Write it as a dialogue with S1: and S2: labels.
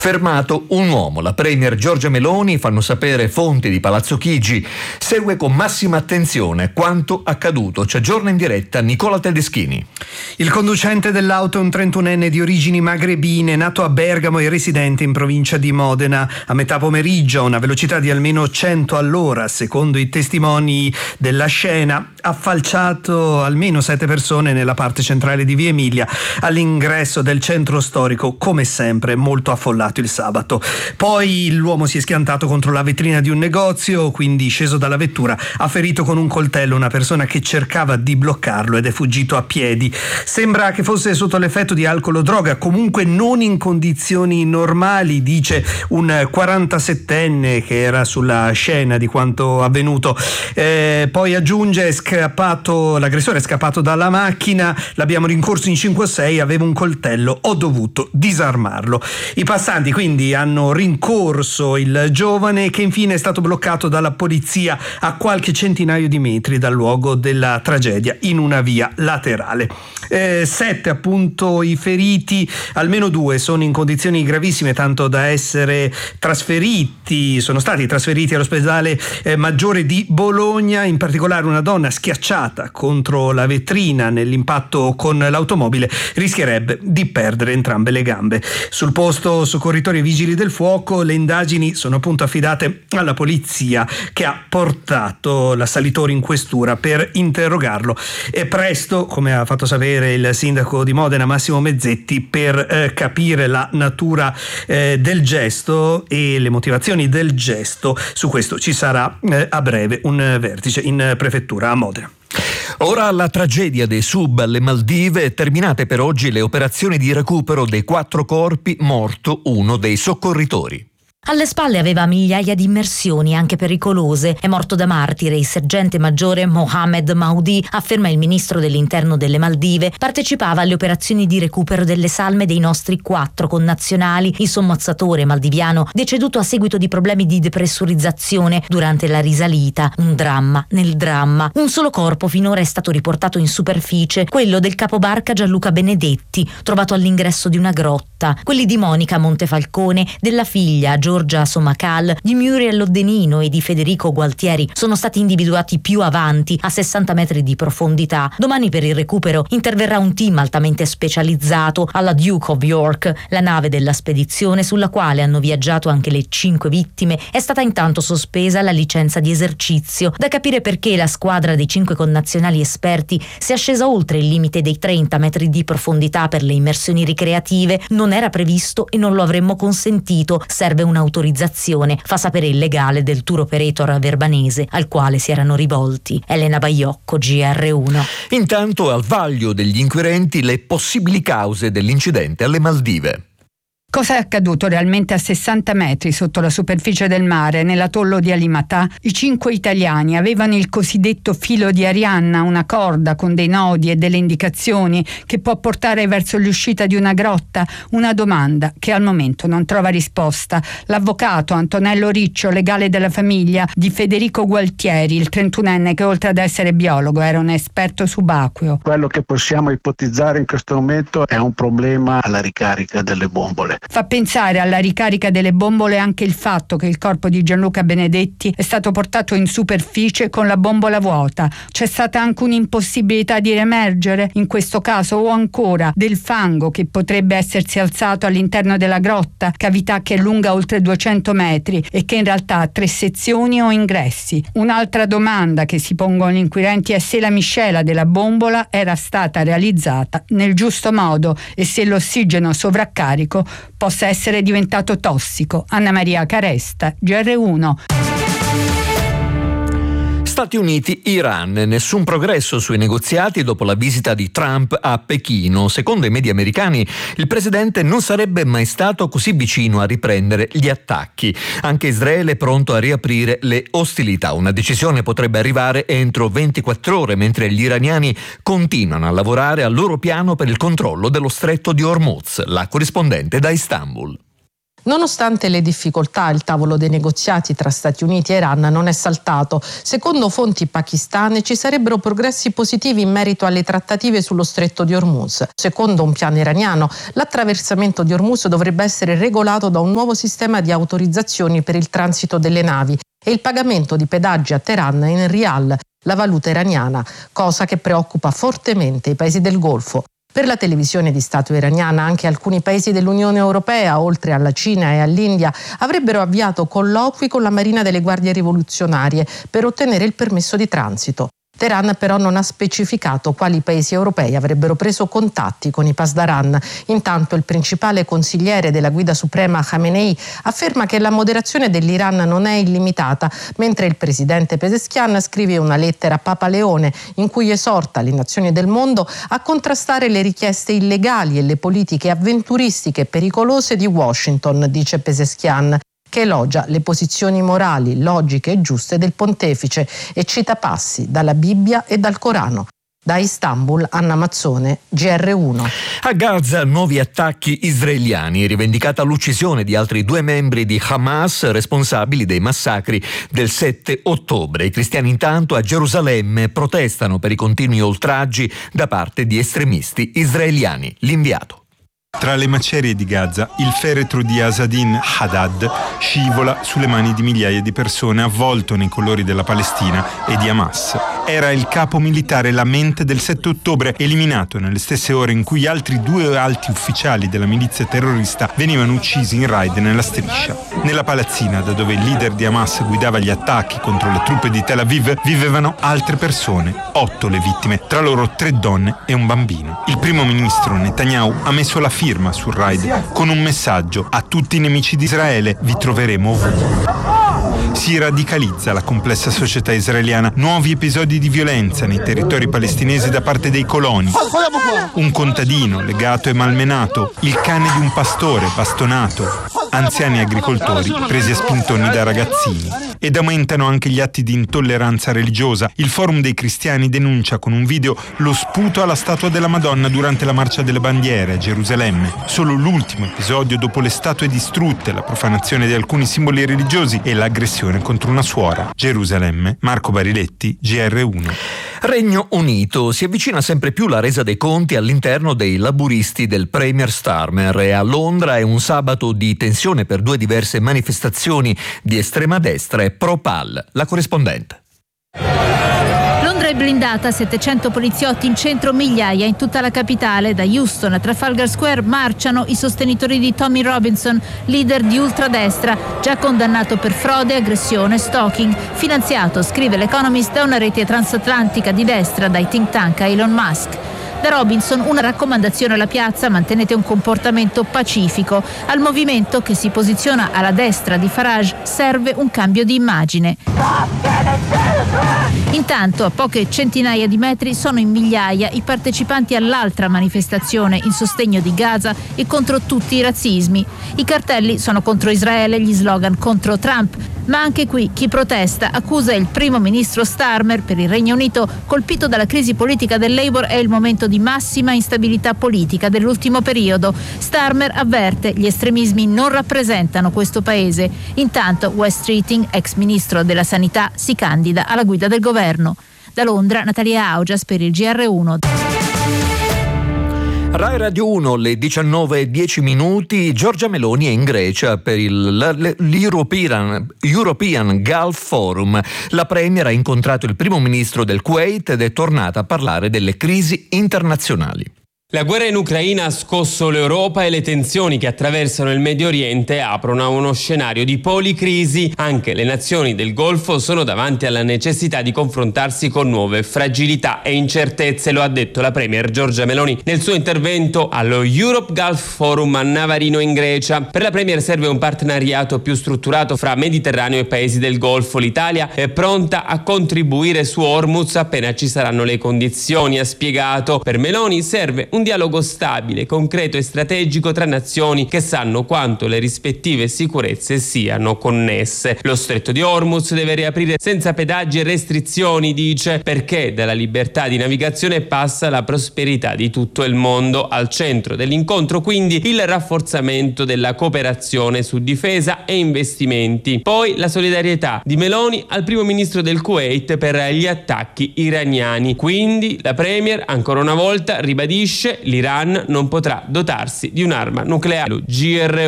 S1: Fermato un uomo, la premier Giorgia Meloni, fanno sapere fonti di Palazzo Chigi, segue con massima attenzione quanto accaduto. Ci aggiorna in diretta Nicola Tedeschini.
S2: Il conducente dell'auto è un 31enne di origini magrebine, nato a Bergamo e residente in provincia di Modena. A metà pomeriggio, a una velocità di almeno 100 all'ora, secondo i testimoni della scena, ha falciato almeno 7 persone nella parte centrale di Via Emilia, all'ingresso del centro storico, come sempre molto affollato il sabato. Poi l'uomo si è schiantato contro la vetrina di un negozio, quindi sceso dalla vettura ha ferito con un coltello una persona che cercava di bloccarlo ed è fuggito a piedi. Sembra che fosse sotto l'effetto di alcol o droga, comunque non in condizioni normali, dice un 47enne che era sulla scena di quanto avvenuto. Poi aggiunge: l'aggressore è scappato dalla macchina, l'abbiamo rincorso in 5 o 6, aveva un coltello, ho dovuto disarmarlo. I passanti quindi hanno rincorso il giovane, che infine è stato bloccato dalla polizia a qualche centinaio di metri dal luogo della tragedia, in una via laterale. 7 appunto i feriti, almeno 2 sono in condizioni gravissime, tanto da essere sono stati trasferiti all'ospedale maggiore di Bologna. In particolare una donna schiacciata contro la vetrina nell'impatto con l'automobile rischierebbe di perdere entrambe le gambe. Sul posto soccorritori e vigili del fuoco, le indagini sono appunto affidate alla polizia, che ha portato l'assalitore in questura per interrogarlo, e presto, come ha fatto sapere il sindaco di Modena Massimo Mezzetti, per capire la natura del gesto e le motivazioni del gesto. Su questo ci sarà a breve un vertice in prefettura a Modena.
S1: Ora la tragedia dei sub alle Maldive, terminate per oggi le operazioni di recupero dei 4 corpi, morto uno dei soccorritori.
S3: Alle spalle aveva migliaia di immersioni, anche pericolose. È morto da martire il sergente maggiore Mohamed Maudi, afferma il ministro dell'interno delle Maldive. Partecipava alle operazioni di recupero delle salme dei nostri 4 connazionali. Il sommozzatore maldiviano, deceduto a seguito di problemi di depressurizzazione durante la risalita. Un dramma nel dramma. Un solo corpo finora è stato riportato in superficie, quello del capobarca Gianluca Benedetti, trovato all'ingresso di una grotta. Quelli di Monica Montefalcone, della figlia Giorgia Somacal, di Muriel Loddenino e di Federico Gualtieri sono stati individuati più avanti, a 60 metri di profondità. Domani per il recupero interverrà un team altamente specializzato alla Duke of York. La nave della spedizione, sulla quale hanno viaggiato anche le 5 vittime, è stata intanto sospesa la licenza di esercizio. Da capire perché la squadra dei 5 connazionali esperti sia scesa oltre il limite dei 30 metri di profondità per le immersioni ricreative. Non era previsto e non lo avremmo consentito. Serve un'autorizzazione, fa sapere il legale del tour operator verbanese al quale si erano rivolti. Elena Baiocco, GR1.
S1: Intanto al vaglio degli inquirenti le possibili cause dell'incidente alle Maldive.
S4: Cosa è accaduto realmente a 60 metri sotto la superficie del mare, nell'atollo di Alimatà? I 5 italiani avevano il cosiddetto filo di Arianna, una corda con dei nodi e delle indicazioni che può portare verso l'uscita di una grotta? Una domanda che al momento non trova risposta. L'avvocato Antonello Riccio, legale della famiglia di Federico Gualtieri, il 31enne che oltre ad essere biologo era un esperto subacqueo.
S5: Quello che possiamo ipotizzare in questo momento è un problema alla ricarica delle bombole.
S4: Fa pensare alla ricarica delle bombole anche il fatto che il corpo di Gianluca Benedetti è stato portato in superficie con la bombola vuota. C'è stata anche un'impossibilità di riemergere in questo caso, o ancora del fango che potrebbe essersi alzato all'interno della grotta, cavità che è lunga oltre 200 metri e che in realtà ha 3 sezioni o ingressi. Un'altra domanda che si pongono gli inquirenti è se la miscela della bombola era stata realizzata nel giusto modo e se l'ossigeno sovraccarico possa essere diventato tossico. Anna Maria Caresta, GR1.
S1: Stati Uniti-Iran, nessun progresso sui negoziati dopo la visita di Trump a Pechino. Secondo i media americani, il presidente non sarebbe mai stato così vicino a riprendere gli attacchi. Anche Israele è pronto a riaprire le ostilità. Una decisione potrebbe arrivare entro 24 ore, mentre gli iraniani continuano a lavorare al loro piano per il controllo dello stretto di Hormuz. La corrispondente da Istanbul.
S6: Nonostante le difficoltà, il tavolo dei negoziati tra Stati Uniti e Iran non è saltato. Secondo fonti pakistane ci sarebbero progressi positivi in merito alle trattative sullo stretto di Hormuz. Secondo un piano iraniano, l'attraversamento di Hormuz dovrebbe essere regolato da un nuovo sistema di autorizzazioni per il transito delle navi e il pagamento di pedaggi a Teheran in rial, la valuta iraniana, cosa che preoccupa fortemente i paesi del Golfo. Per la televisione di Stato iraniana anche alcuni paesi dell'Unione Europea, oltre alla Cina e all'India, avrebbero avviato colloqui con la Marina delle Guardie Rivoluzionarie per ottenere il permesso di transito. Teheran però non ha specificato quali paesi europei avrebbero preso contatti con i Pasdaran. Intanto il principale consigliere della guida suprema Khamenei afferma che la moderazione dell'Iran non è illimitata, mentre il presidente Pezeshkian scrive una lettera a Papa Leone in cui esorta le nazioni del mondo a contrastare le richieste illegali e le politiche avventuristiche e pericolose di Washington, dice Pezeshkian, che elogia le posizioni morali, logiche e giuste del pontefice e cita passi dalla Bibbia e dal Corano. Da Istanbul, Anna Mazzone, GR1.
S1: A Gaza nuovi attacchi israeliani, rivendicata l'uccisione di altri 2 membri di Hamas responsabili dei massacri del 7 ottobre. I cristiani intanto a Gerusalemme protestano per i continui oltraggi da parte di estremisti israeliani. L'inviato.
S7: Tra le macerie di Gaza, il feretro di Asadin Haddad scivola sulle mani di migliaia di persone avvolto nei colori della Palestina e di Hamas. Era il capo militare Lament del 7 ottobre, eliminato nelle stesse ore in cui altri 2 alti ufficiali della milizia terrorista venivano uccisi in raid nella striscia. Nella palazzina, da dove il leader di Hamas guidava gli attacchi contro le truppe di Tel Aviv, vivevano altre persone, 8 le vittime, tra loro 3 donne e un bambino. Il primo ministro Netanyahu ha messo la firma sul raid con un messaggio: a tutti i nemici di Israele vi troveremo ovunque. Si radicalizza la complessa società israeliana, nuovi episodi di violenza nei territori palestinesi da parte dei coloni. Un contadino legato e malmenato, il cane di un pastore bastonato, anziani agricoltori presi a spintoni da ragazzini. Ed aumentano anche gli atti di intolleranza religiosa. Il Forum dei Cristiani denuncia con un video lo sputo alla statua della Madonna durante la Marcia delle Bandiere a Gerusalemme. Solo l'ultimo episodio dopo le statue distrutte, la profanazione di alcuni simboli religiosi e l'aggressione contro una suora. Gerusalemme, Marco Bariletti, GR1.
S1: Regno Unito. Si avvicina sempre più la resa dei conti all'interno dei laburisti del Premier Starmer e a Londra è un sabato di tensione per 2 diverse manifestazioni di estrema destra e pro-PAL. La corrispondente.
S8: Londra è blindata, 700 poliziotti in centro, migliaia in tutta la capitale. Da Houston a Trafalgar Square marciano i sostenitori di Tommy Robinson, leader di ultradestra, già condannato per frode, aggressione, stalking, finanziato, scrive l'Economist, da una rete transatlantica di destra dai think tank Elon Musk. Da Robinson una raccomandazione alla piazza: mantenete un comportamento pacifico. Al movimento, che si posiziona alla destra di Farage, serve un cambio di immagine. Intanto, a poche centinaia di metri, sono in migliaia i partecipanti all'altra manifestazione in sostegno di Gaza e contro tutti i razzismi. I cartelli sono contro Israele, gli slogan contro Trump. Ma anche qui chi protesta accusa il primo ministro Starmer. Per il Regno Unito, colpito dalla crisi politica del Labour, è il momento di massima instabilità politica dell'ultimo periodo. Starmer avverte: gli estremismi non rappresentano questo paese. Intanto Wes Streeting, ex ministro della sanità, si candida alla guida del governo. Da Londra, Natalia Augias per il GR1.
S1: Rai Radio 1, le 19:10. Giorgia Meloni è in Grecia per l'European Gulf Forum. La Premier ha incontrato il primo ministro del Kuwait ed è tornata a parlare delle crisi internazionali.
S9: La guerra in Ucraina ha scosso l'Europa e le tensioni che attraversano il Medio Oriente aprono a uno scenario di policrisi. Anche le nazioni del Golfo sono davanti alla necessità di confrontarsi con nuove fragilità e incertezze, lo ha detto la Premier Giorgia Meloni nel suo intervento allo Europe Gulf Forum a Navarino in Grecia. Per la Premier serve un partenariato più strutturato fra Mediterraneo e paesi del Golfo. L'Italia è pronta a contribuire su Hormuz appena ci saranno le condizioni, ha spiegato. Per Meloni serve un un dialogo stabile, concreto e strategico tra nazioni che sanno quanto le rispettive sicurezze siano connesse. Lo stretto di Hormuz deve riaprire senza pedaggi e restrizioni, dice, perché dalla libertà di navigazione passa la prosperità di tutto il mondo. Al centro dell'incontro quindi il rafforzamento della cooperazione su difesa e investimenti. Poi la solidarietà di Meloni al primo ministro del Kuwait per gli attacchi iraniani. Quindi la premier ancora una volta ribadisce: l'Iran non potrà dotarsi di un'arma nucleare. GR